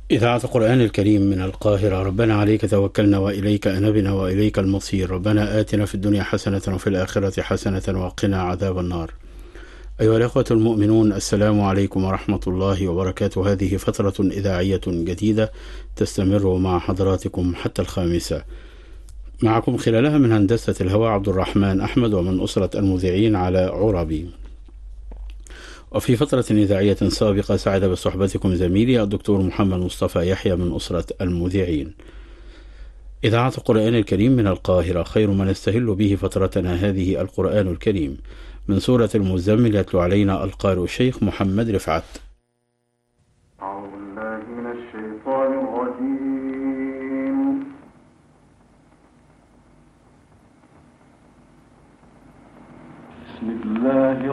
إذاعة القرآن الكريم من القاهرة. ربنا عليك توكلنا وإليك أنبنا وإليك المصير. ربنا آتنا في الدنيا حسنة وفي الآخرة حسنة وقنا عذاب النار. أيها الأخوة المؤمنون، السلام عليكم ورحمة الله وبركاته. هذه فترة إذاعية جديدة تستمر مع حضراتكم حتى 5. معكم خلالها من هندسة الهواء عبد الرحمن أحمد، ومن أسرة المذيعين على عربي. وفي فترة إذاعية سابقة سعد بصحبتكم زميلي الدكتور محمد مصطفى يحيى من أسرة المذيعين. إذاعة القرآن الكريم من القاهرة. خير ما نستهل به فترتنا هذه القرآن الكريم. من سورة المزمل يتلو علينا القارئ الشيخ محمد رفعت.